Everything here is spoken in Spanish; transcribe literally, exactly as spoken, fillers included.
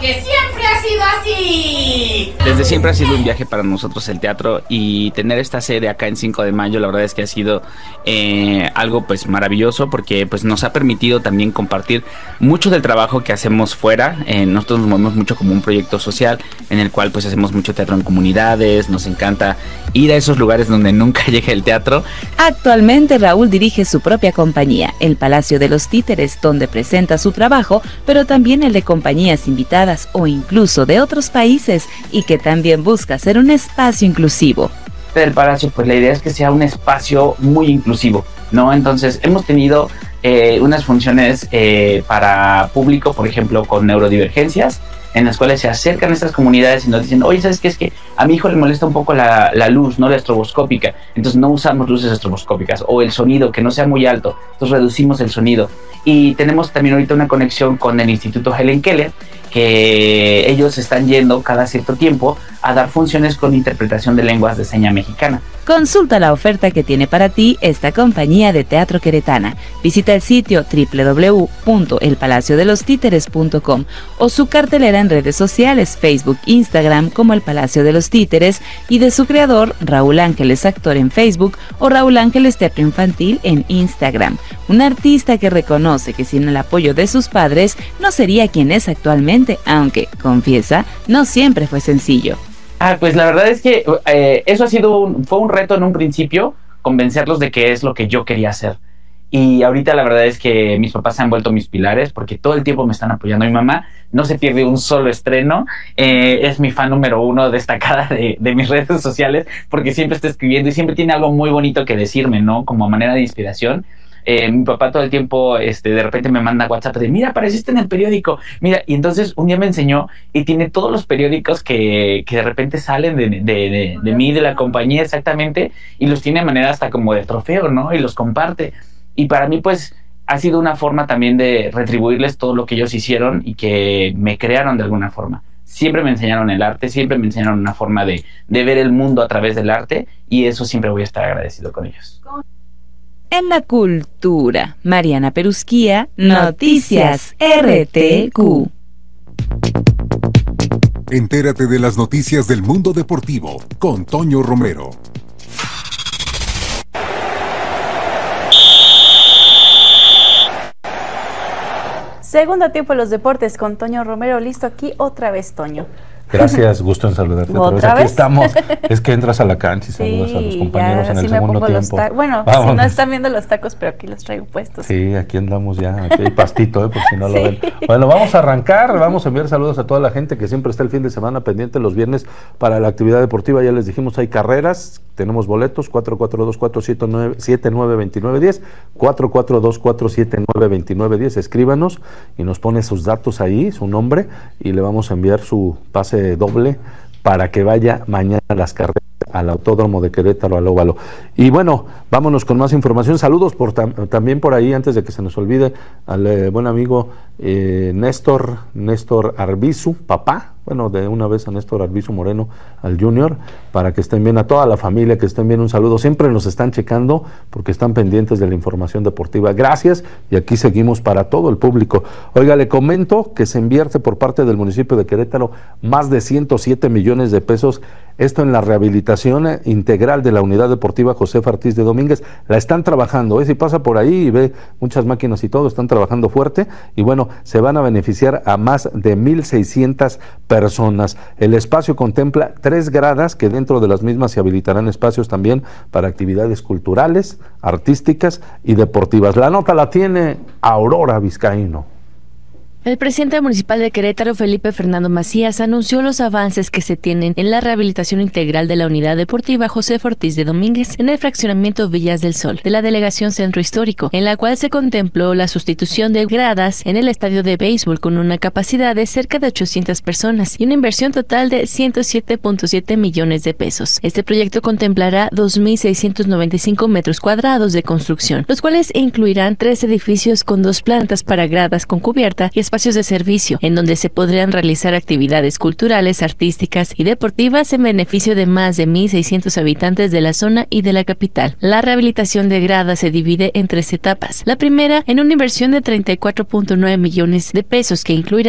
porque siempre ha sido así. Desde siempre ha sido un viaje para nosotros el teatro, y tener esta sede acá en cinco de mayo, la verdad es que ha sido eh, algo pues maravilloso, porque pues nos ha permitido también compartir mucho del trabajo que hacemos fuera. Eh, nosotros nos movemos mucho como un proyecto social en el cual pues hacemos mucho teatro en comunidades. Nos encanta ir a esos lugares donde nunca llega el teatro. Actualmente Raúl dirige su propia compañía, el Palacio de los Títeres, donde presenta su trabajo, pero también el de compañías invitadas o incluso de otros países, y que también busca ser un espacio inclusivo. Del Palacio, pues la idea es que sea un espacio muy inclusivo, ¿no? Entonces hemos tenido eh, unas funciones eh, para público, por ejemplo, con neurodivergencias, en las cuales se acercan a estas comunidades y nos dicen, oye, ¿sabes qué? Es que a mi hijo le molesta un poco la, la luz, ¿no? La estroboscópica. Entonces no usamos luces estroboscópicas. O el sonido, que no sea muy alto. Entonces reducimos el sonido. Y tenemos también ahorita una conexión con el Instituto Helen Keller, que ellos están yendo cada cierto tiempo a dar funciones con interpretación de lenguas de seña mexicana. Consulta la oferta que tiene para ti esta compañía de teatro queretana. Visita el sitio doble u doble u doble u punto el palacio de los títeres punto com o su cartelera en redes sociales, Facebook, Instagram como El Palacio de los Títeres, y de su creador, Raúl Ángeles Actor en Facebook o Raúl Ángeles Teatro Infantil en Instagram. Un artista que reconoce que sin el apoyo de sus padres no sería quien es actualmente, aunque, confiesa, no siempre fue sencillo. Ah, pues la verdad es que eh, eso ha sido un, fue un reto en un principio, convencerlos de que es lo que yo quería hacer. Y ahorita la verdad es que mis papás se han vuelto mis pilares, porque todo el tiempo me están apoyando. Mi mamá no se pierde un solo estreno, eh, es mi fan número uno destacada de, de mis redes sociales, porque siempre está escribiendo y siempre tiene algo muy bonito que decirme, ¿no? Como manera de inspiración. Eh, mi papá todo el tiempo, este, de repente me manda WhatsApp de, mira, apareciste en el periódico, mira, y entonces un día me enseñó y tiene todos los periódicos que, que de repente salen de, de, de, de mí, de la compañía exactamente, y los tiene de manera hasta como de trofeo, ¿no? Y los comparte. Y para mí, pues, ha sido una forma también de retribuirles todo lo que ellos hicieron y que me crearon de alguna forma. Siempre me enseñaron el arte, siempre me enseñaron una forma de, de ver el mundo a través del arte, y eso siempre voy a estar agradecido con ellos. En la cultura, Mariana Perusquía, Noticias R T Q. Entérate de las noticias del mundo deportivo con Toño Romero. Segundo tiempo de los deportes con Toño Romero. Listo aquí otra vez, Toño. Gracias, gusto en saludarte otra vez. Aquí estamos. Es que entras a la cancha y saludas sí, a los compañeros en el segundo tiempo. Bueno, Vámonos. Si no están viendo los tacos, pero aquí los traigo puestos. Sí, aquí andamos ya. Aquí hay pastito, ¿eh? Por si no lo sí. ven. Bueno, vamos a arrancar. Vamos a enviar saludos a toda la gente que siempre está el fin de semana pendiente los viernes para la actividad deportiva. Ya les dijimos, hay carreras. Tenemos boletos, cuatro cuatro dos, cuatro siete nueve, dos nueve uno cero, cuatro cuatro dos, cuatro siete nueve, dos nueve uno cero. Escríbanos y nos pone sus datos ahí, su nombre, y le vamos a enviar su pase doble para que vaya mañana a las carreras al Autódromo de Querétaro, al Óvalo. Y bueno, vámonos con más información. Saludos por tam- también por ahí, antes de que se nos olvide, al eh, buen amigo eh, Néstor, Néstor Arbizu, papá, bueno, de una vez a Néstor Arbizu Moreno, al Junior, para que estén bien, a toda la familia, que estén bien, un saludo. Siempre nos están checando porque están pendientes de la información deportiva. Gracias, y aquí seguimos para todo el público. Oiga, le comento que se invierte por parte del municipio de Querétaro más de ciento siete millones de pesos, esto en la rehabilitación integral de la unidad deportiva José Ortiz de Domínguez. La están trabajando, ¿eh? Si pasa por ahí y ve muchas máquinas y todo, están trabajando fuerte, y bueno, se van a beneficiar a más de mil seiscientas personas. El espacio contempla tres gradas, que dentro de las mismas se habilitarán espacios también para actividades culturales, artísticas y deportivas. La nota la tiene Aurora Vizcaíno. El presidente municipal de Querétaro, Felipe Fernando Macías, anunció los avances que se tienen en la rehabilitación integral de la unidad deportiva José Ortiz de Domínguez en el fraccionamiento Villas del Sol de la delegación Centro Histórico, en la cual se contempló la sustitución de gradas en el estadio de béisbol con una capacidad de cerca de ochocientas personas y una inversión total de ciento siete punto siete millones de pesos. Este proyecto contemplará dos mil seiscientos noventa y cinco metros cuadrados de construcción, los cuales incluirán tres edificios con dos plantas para gradas con cubierta y espacios de servicio, en donde se podrán realizar actividades culturales, artísticas y deportivas en beneficio de más de mil seiscientos habitantes de la zona y de la capital. La rehabilitación de gradas se divide en tres etapas. La primera, en una inversión de treinta y cuatro punto nueve millones de pesos, que incluirá